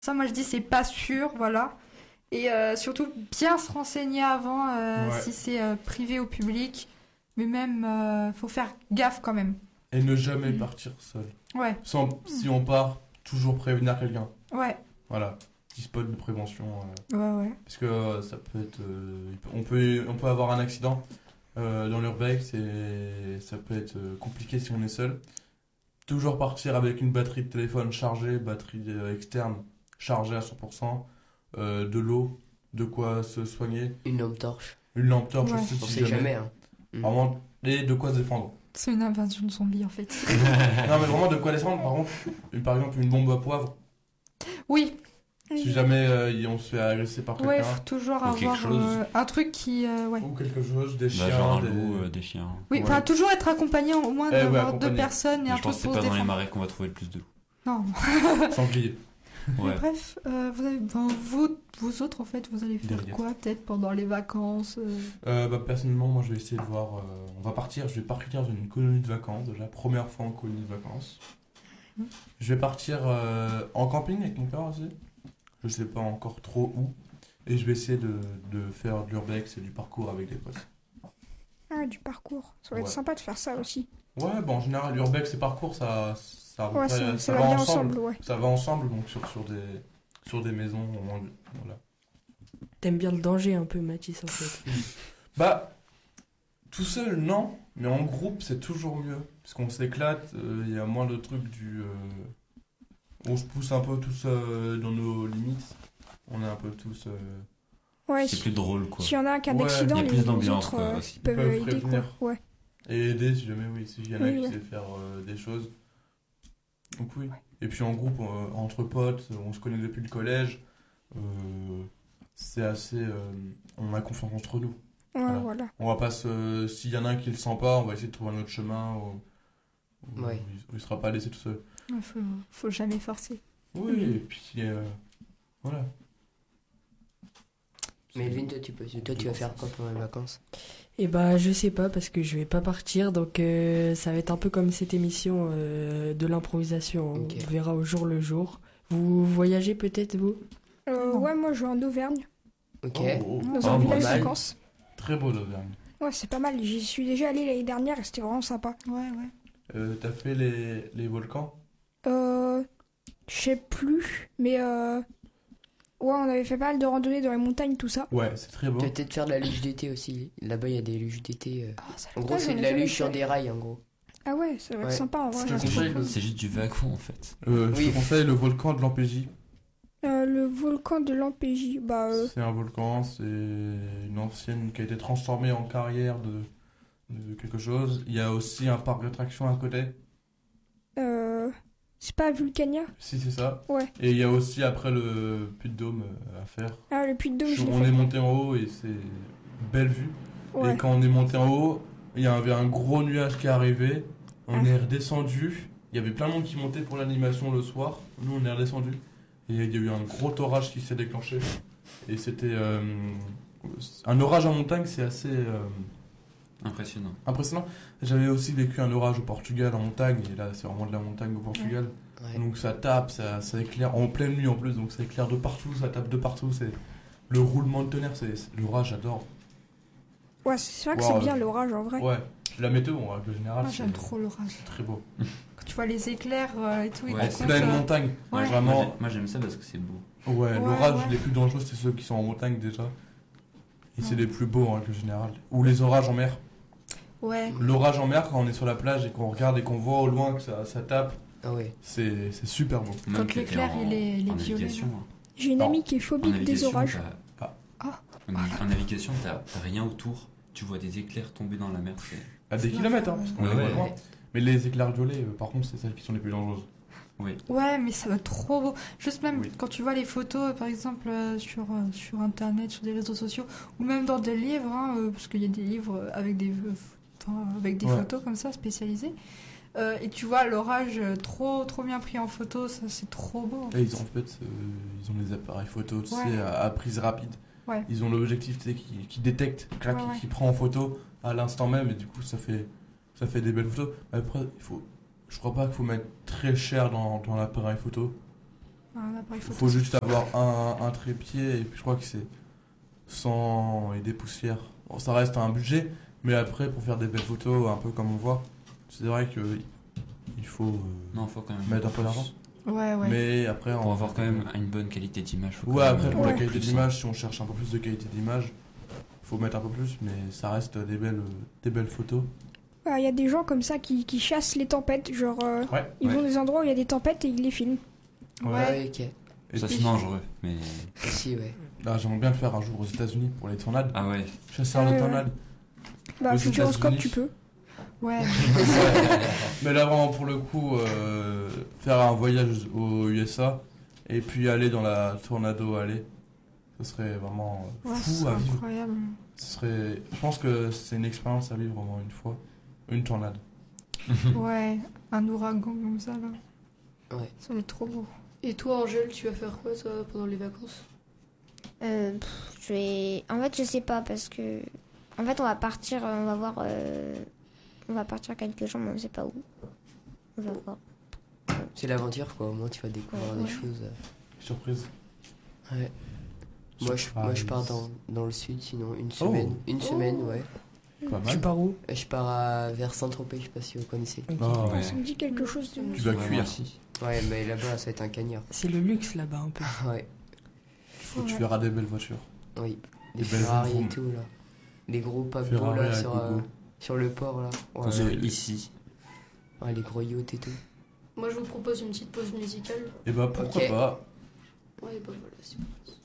Ça, moi, je dis, c'est pas sûr, voilà. Et surtout, bien se renseigner avant si c'est privé ou public. Mais même, faut faire gaffe quand même. Et ne jamais partir seul. Ouais. Si on part, toujours prévenir quelqu'un. Ouais. Voilà. Petit spot de prévention. Ouais. Parce que ça peut être... on peut avoir un accident dans l'urbex et ça peut être compliqué si on est seul. Toujours partir avec une batterie de téléphone chargée, batterie externe chargée à 100%, de l'eau, de quoi se soigner. Une lampe torche. Une lampe torche Ouais. aussi, On si sait jamais. Vraiment, et de quoi se défendre. C'est une invasion de zombies, en fait. Non, mais vraiment de quoi défendre. Par exemple, une bombe à poivre. Oui. Si jamais on se fait agresser par quelqu'un. Ouais, faut toujours Ou quelque avoir chose. un truc qui... ouais. Ou quelque chose, des chiens. Genre un loup, des chiens. Oui, Ouais. enfin, toujours être accompagné au moins d'avoir accompagné. 2 personnes et Mais un je truc pense que c'est pour pas se dans les défendre. marais qu'on va trouver le plus de loups. Non. Sanglier. Ouais. Mais bref, vous autres, en fait, vous allez faire Derrière. quoi, peut-être, pendant les vacances Personnellement, moi je vais essayer de voir. On va partir, je vais partir dans une colonie de vacances, déjà, première fois en colonie de vacances. Je vais partir en camping avec mon père aussi. Je sais pas encore trop où. Et je vais essayer de faire de l'urbex et du parcours avec des potes. Ah, du parcours. Ça va être Ouais. sympa de faire ça aussi. Ouais, en général, l'urbex et parcours, ça Ouais, ça va bien ensemble, ouais. Ça va ensemble, donc sur des maisons, au moins, voilà. T'aimes bien le danger un peu, Mathis, en fait. Bah, tout seul, non, mais en groupe, c'est toujours mieux. Parce qu'on s'éclate, il y a moins de trucs on se pousse un peu tous dans nos limites. On est un peu tous... Ouais, C'est plus drôle, quoi. s'il y en a un qui a un Ouais, accident, il y a plus les d'ambiance, autres quoi, aussi. peuvent Ils peuvent aider, quoi. prévenir. Ouais. Et aider si jamais, s'il y en a Oui, qui ouais. sait faire des choses. Donc oui. Et puis en groupe, entre potes, on se connaît depuis le collège. C'est assez... on a confiance entre nous. Ouais, voilà. On va pas s'il y en a un qui le sent pas, on va essayer de trouver un autre chemin où Ouais. il sera pas laissé tout seul. faut jamais forcer. Oui, et puis voilà. Mais Elvin, toi, tu vas faire quoi pendant les vacances? Et bah, je sais pas, parce que je vais pas partir, donc ça va être un peu comme cette émission de l'improvisation. Ok. On verra au jour le jour. Vous voyagez peut-être, vous? Ouais, moi je vais en Auvergne, Ok. dans un Oh, village de pas mal. vacances. Très beau l'Auvergne. Ouais, c'est pas mal. J'y suis déjà allé l'année dernière et c'était vraiment sympa. Ouais. T'as fait les volcans? Je sais plus, mais ouais, on avait fait pas mal de randonnées dans les montagnes, tout ça. Ouais, c'est très beau. Tu vas peut-être faire de la luge d'été aussi. Là-bas, il y a des luges d'été. En gros, Ah, c'est j'en de ai la jamais luge sur fait. des rails, en gros. Ah ouais, ça va être Ouais. sympa en vrai. Je te conseille C'est juste du wagon, en fait. je Oui. te conseille le volcan de l'Ampégie. Le volcan de l'Ampégie, bah C'est un volcan, c'est une ancienne qui a été transformée en carrière de quelque chose. Il y a aussi un parc d'attractions à côté. c'est pas Vulcania? Si, c'est ça. Ouais. Et il y a aussi après le Puy-de-Dôme à faire. Ah, le Puy de Dôme, je l'ai On est fait. monté en haut et c'est une belle vue. Ouais. Et quand on est monté en haut, il y avait un gros nuage qui est arrivé. On Ah. est redescendu. Il y avait plein de monde qui montait pour l'animation le soir. Nous, on est redescendu. Et il y a eu un gros orage qui s'est déclenché. Et c'était... un orage en montagne, c'est assez Impressionnant. impressionnant. J'avais aussi vécu un orage au Portugal en montagne. Et là, c'est vraiment de la montagne au Portugal. Ouais. Donc ça tape, ça éclaire en pleine nuit en plus. Donc ça éclaire de partout, ça tape de partout. C'est le roulement de tonnerre. L'orage, j'adore. Ouais, c'est vrai que Wow. c'est bien l'orage en vrai. Ouais, la météo en règle générale, Moi, c'est j'aime trop l'orage. c'est très beau. Quand tu vois les éclairs et tout, Ouais, ils c'est te C'est comptent, pleine montagne, Ouais. vraiment. Moi, j'aime ça parce que c'est beau. Ouais, Ouais, l'orage, ouais. les plus dangereux, c'est ceux qui sont en montagne déjà. Et c'est les plus beaux en règle générale. Ou les orages en mer. Ouais. L'orage en mer, quand on est sur la plage et qu'on regarde et qu'on voit au loin que ça tape, Ah ouais. c'est super beau. Même Quand que t'es l'éclair, en- il est en violet, navigation, là. hein. J'ai une Non. amie qui est En phobique des navigation, orages. En navigation, t'as rien autour. Tu vois des éclairs tomber dans la mer. À des kilomètres, hein, parce qu'on Ouais, est ouais. loin. Mais les éclairs violets, par contre, c'est celles qui sont les plus dangereuses. Ouais, mais ça va être trop beau. Juste même Oui. quand tu vois les photos, par exemple, sur Internet, sur des réseaux sociaux, ou même dans des livres, hein, parce qu'il y a des livres avec des Ouais. photos comme ça, spécialisées. Et tu vois l'orage trop bien pris en photo, ça c'est trop beau. Et ils ont, en fait, ils ont des appareils photo, tu Ouais. sais, à prise rapide. Ouais. Ils ont l'objectif, tu sais, qui détecte, clac, Ouais, ouais. qui prend en photo à l'instant même, et du coup, ça fait des belles photos. Après, je crois pas qu'il faut mettre très cher dans l'appareil photo. Un appareil Il photo. faut juste avoir un trépied et puis je crois que c'est 100 et des poussières. Bon, ça reste un budget, mais après pour faire des belles photos, un peu comme on voit, c'est vrai que il faut Non, faut quand même. mettre un peu d'argent. Ouais, ouais. Mais après, Pour avoir quand même une bonne qualité d'image. faut Ouais, quand après même pour la Ouais. qualité plus, d'image, si on cherche un peu plus de qualité d'image, faut mettre un peu plus, mais ça reste des belles photos. Il y a des gens comme ça qui chassent les tempêtes, genre Ouais. ils Ouais. vont dans des endroits où il y a des tempêtes et ils les filment. Ouais. ok. Et Ça, puis- c'est dangereux, mais. Si, ouais. Ah, j'aimerais bien le faire un jour aux États-Unis pour les tornades. Ah ouais. Chasseur Ah de ouais, tornades. Bah Aux Futuroscope États-Unis. tu peux. Ouais. Mais là, vraiment, pour le coup, faire un voyage aux USA et puis aller dans la Tornado Alley, ce serait vraiment Ouais, fou c'est à vivre. incroyable. Je pense que c'est une expérience à vivre vraiment une fois. Une tornade. Ouais, un ouragan comme ça, là. Ouais. Ça va être trop beau. Et toi, Angèle, tu vas faire quoi, toi, pendant les vacances? En fait, je sais pas parce que. En fait, on va partir, on va voir. On va partir quelque chose, mais on sait pas où. On va voir. C'est l'aventure, quoi. Au moins, tu vas découvrir Ouais. des choses. Surprise. Ouais. Moi, je pars dans le sud, sinon une semaine. Une semaine, ouais. Pas Mm. mal. Tu pars où? Je pars vers Saint-Tropez, je sais pas si vous connaissez. Ok. Ah, Ouais. Ça me dit quelque chose de. Tu vas Ouais, cuire. aussi. Ouais, mais là-bas, ça va être un cagnard. C'est le luxe là-bas un peu. Ouais, Faut que tu verras des belles voitures. oui. Des Des belles Ferrari vroom. et tout, là. Les gros paquebots, Ferrari là, avec gogo. sur le port, là. Qu'on Ouais, soit ici. ouais, les gros yachts et tout. Moi, je vous propose une petite pause musicale. Et bah pourquoi Ok. pas. Ouais, bah voilà, c'est parti.